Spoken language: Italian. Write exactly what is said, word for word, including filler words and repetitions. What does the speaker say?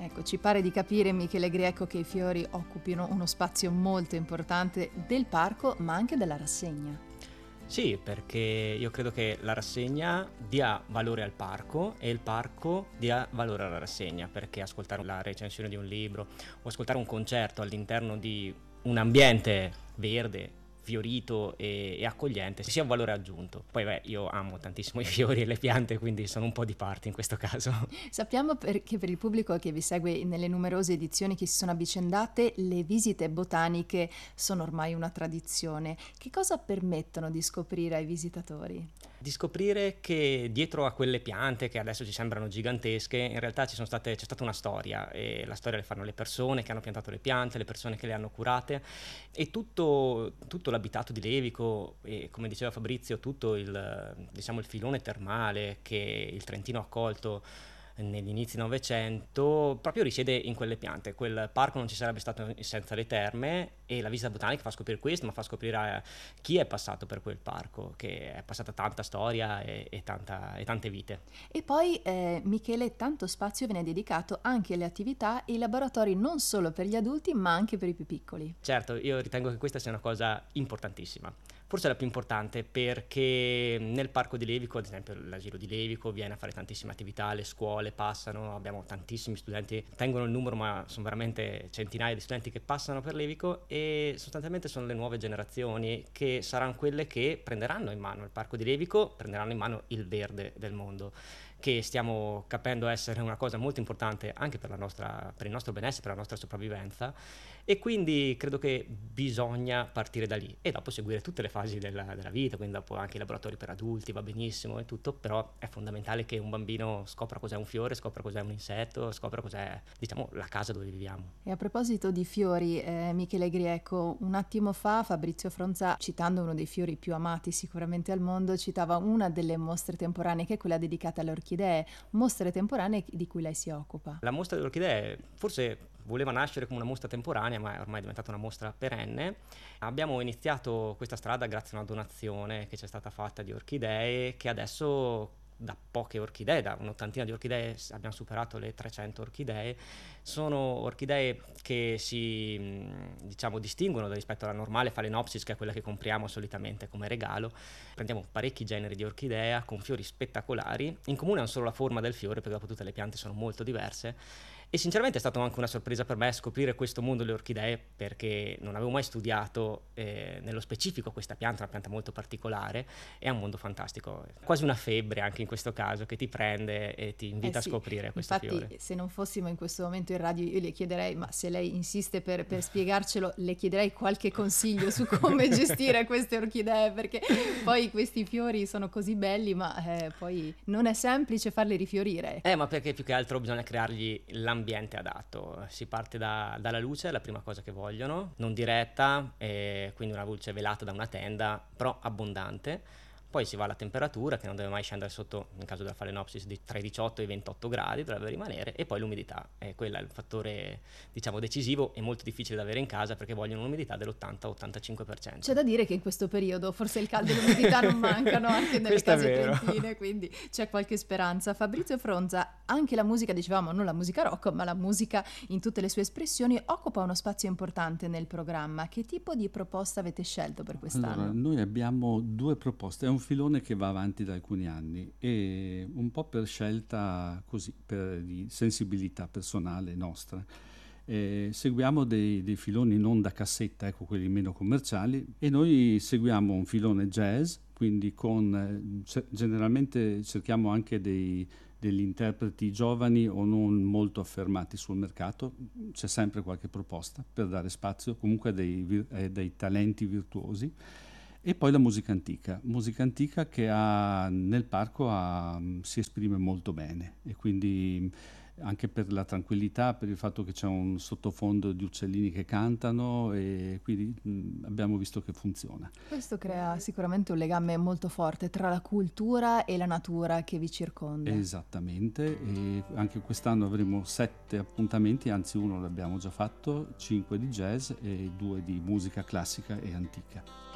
Ecco, ci pare di capire, Michele Grieco, che i fiori occupino uno spazio molto importante del parco, ma anche della rassegna. Sì, perché io credo che la rassegna dia valore al parco e il parco dia valore alla rassegna, perché ascoltare la recensione di un libro o ascoltare un concerto all'interno di un ambiente verde, fiorito e, e accogliente sia un valore aggiunto. Poi beh, io amo tantissimo i fiori e le piante, quindi sono un po' di parte in questo caso. Sappiamo perché per il pubblico che vi segue nelle numerose edizioni che si sono avvicendate, le visite botaniche sono ormai una tradizione. Che cosa permettono di scoprire ai visitatori? Di scoprire che dietro a quelle piante che adesso ci sembrano gigantesche, in realtà ci sono state, c'è stata una storia, e la storia le fanno le persone che hanno piantato le piante, le persone che le hanno curate, e tutto, tutto l'abitato di Levico, e come diceva Fabrizio, tutto il, diciamo, il filone termale che il Trentino ha accolto negli inizi Novecento proprio risiede in quelle piante. Quel parco non ci sarebbe stato senza le terme, e la visita botanica fa scoprire questo, ma fa scoprire chi è passato per quel parco, che è passata tanta storia e, e, tanta, e tante vite. E poi, eh, Michele, tanto spazio viene dedicato anche alle attività e ai laboratori non solo per gli adulti, ma anche per i più piccoli. Certo, io ritengo che questa sia una cosa importantissima. Forse è la più importante, perché nel parco di Levico, ad esempio l'asilo di Levico, viene a fare tantissime attività, le scuole passano, abbiamo tantissimi studenti, tengono il numero, ma sono veramente centinaia di studenti che passano per Levico, e sostanzialmente sono le nuove generazioni che saranno quelle che prenderanno in mano il parco di Levico, prenderanno in mano il verde del mondo, che stiamo capendo essere una cosa molto importante anche per la nostra, per il nostro benessere, per la nostra sopravvivenza, e quindi credo che bisogna partire da lì e dopo seguire tutte le fasi della, della vita, quindi dopo anche i laboratori per adulti, va benissimo e tutto, però è fondamentale che un bambino scopra cos'è un fiore, scopra cos'è un insetto, scopra cos'è, diciamo, la casa dove viviamo. E a proposito di fiori, eh, Michele Grieco, un attimo fa Fabrizio Fronza, citando uno dei fiori più amati sicuramente al mondo, citava una delle mostre temporanee, che è quella dedicata alle orchidee, mostre temporanee di cui lei si occupa. La mostra delle orchidee forse voleva nascere come una mostra temporanea, ma è ormai diventata una mostra perenne. Abbiamo iniziato questa strada grazie a una donazione che ci è stata fatta di orchidee, che adesso, da poche orchidee, da un'ottantina di orchidee, abbiamo superato le trecento orchidee. Sono orchidee che si, diciamo, distinguono rispetto alla normale Phalaenopsis, che è quella che compriamo solitamente come regalo. Prendiamo parecchi generi di orchidea con fiori spettacolari. In comune hanno solo la forma del fiore, perché dopo tutte le piante sono molto diverse. E sinceramente è stata anche una sorpresa per me scoprire questo mondo delle orchidee, perché non avevo mai studiato eh, nello specifico questa pianta, una pianta molto particolare. È un mondo fantastico, quasi una febbre anche in questo caso, che ti prende e ti invita Eh sì, a scoprire questo infatti, fiore. Se non fossimo in questo momento in radio, io le chiederei, ma se lei insiste per, per spiegarcelo, le chiederei qualche consiglio su come gestire queste orchidee, perché poi questi fiori sono così belli, ma eh, poi non è semplice farli rifiorire. Eh, ma perché più che altro bisogna creargli l'ambiente adatto. Si parte da, dalla luce, è la prima cosa che vogliono, non diretta, eh, quindi una luce velata da una tenda, però abbondante. Poi si va alla temperatura, che non deve mai scendere sotto, nel caso della Phalaenopsis, di tra i diciotto e i ventotto gradi, dovrebbe rimanere, e poi l'umidità, e quello è il fattore, diciamo, decisivo e molto difficile da avere in casa, perché vogliono un'umidità dell'ottanta ottantacinque per cento. C'è da dire che in questo periodo forse il caldo e l'umidità non mancano anche nelle case trentine, quindi c'è qualche speranza. Fabrizio Fronza, anche la musica, dicevamo, non la musica rock, ma la musica in tutte le sue espressioni, occupa uno spazio importante nel programma. Che tipo di proposta avete scelto per quest'anno? Allora, noi abbiamo due proposte, è un filone che va avanti da alcuni anni, e un po' per scelta così, per di sensibilità personale nostra. Eh, seguiamo dei, dei filoni non da cassetta, ecco, quelli meno commerciali, e noi seguiamo un filone jazz, quindi con eh, generalmente cerchiamo anche dei, degli interpreti giovani o non molto affermati sul mercato. C'è sempre qualche proposta per dare spazio comunque a dei, a dei talenti virtuosi. E poi la musica antica, musica antica che ha, nel parco ha, si esprime molto bene, e quindi anche per la tranquillità, per il fatto che c'è un sottofondo di uccellini che cantano, e quindi mh, abbiamo visto che funziona. Questo crea sicuramente un legame molto forte tra la cultura e la natura che vi circonda. Esattamente, e anche quest'anno avremo sette appuntamenti, anzi uno l'abbiamo già fatto, cinque di jazz e due di musica classica e antica.